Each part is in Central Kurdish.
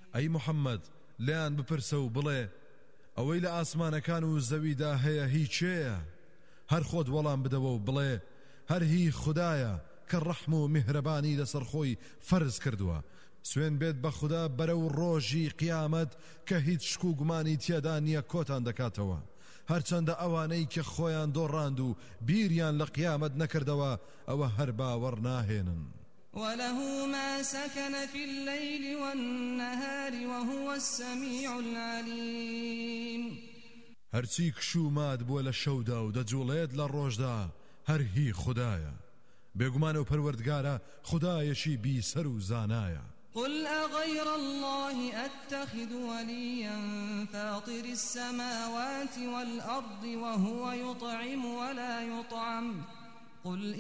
ئەی محەممەد لیان بپرسە و بڵێ ئەوەی لە ئاسمانەکان و زەویدا هەیە هیچێیە هەر خۆت وەڵام بدەوە و بڵێ هەر هی خوددایە کە ڕەحم و میهرەبانی لەسەر خۆی فەرز کردووە سوێن بێت بە خوددا بەرەو ڕۆژی قیامەت کە هیچ شک و گومانی تێدا نییە کۆتان دەکاتەوە هەرچەندە ئەوانەی کە خۆیان دۆڕاند و بیریان لە قیامەت نەکردەوە ئەوە هەر باوەڕ ناهێنن وله ما سكن في الليل والنهار وهو السميع العليم هەرچی کشومات بووە لە شەودا و دەجوڵێت لە ڕۆژدا هەر هی خوددایە بێگومانە و پەروەردگارە خوددایەشی بیسەر و زانایە قل أغير الله أتخذ وليا فاطر السماوات والأرض وهو يطعم ولا يطعم قل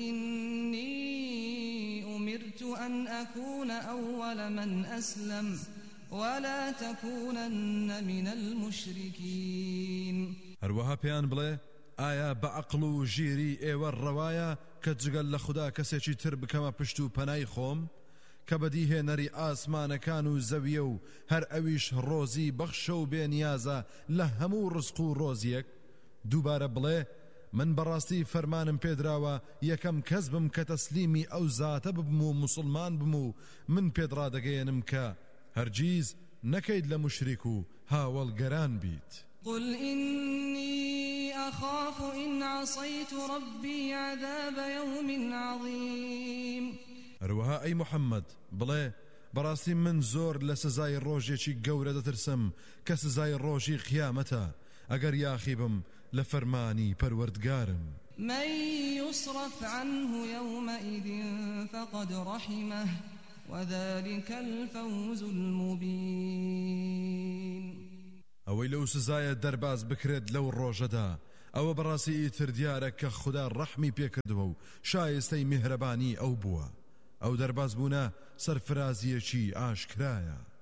إني أمرت أن أكون أول من أسلم ولا تكونن من المشركين هەروەها پێیان بڵێ ئایا بە عەقڵ و ژیری ئێوە ڕەوایە کە جگەل لە خوددا کەسێکی تر بکەمە پشت و پەنای خۆم کە بەدیهێنەری ئاسمانەکان و زەویە و هەر ئەویش ڕۆزی بەخشە و بێنیازە لە هەموو ڕزق و ڕۆزیەک دووبارە بڵێ من بەڕاستی فەرمانم پێدراوە یەکەم کەس بم کە تەسلیمی ئەو زاتە ببم و موسڵمان بم و من پێدڕادەگەیەنم کە هەرگیز نەکەیت لە مشریک و هاوڵگەران بیت قل إني أخاف إن عصيت ربي عذاب يوم عظيم هەروەها ئەی محەممەد بڵێ بەڕاستی من زۆر لە سزای ڕۆژێکی گەورە دەترسم کە سزای ڕۆژی قیامەتە ئەگەر یاخی بم لە فەرمانی پەروەردگارم من يصرف عنه يومئذ فقد رحمه وذلك الفوز المبين ئەوەی لەو سزایە دەرباز بکرێت لەو ڕۆژەدا ئەوە بەڕاستی ئیتر دیارە کە خوددا ڕەحمی پێکردووە و شایستەی میهرەبانی ئەو بووە ئەو دەرباز بوونە سەرفرازیەکی ئاشکرایە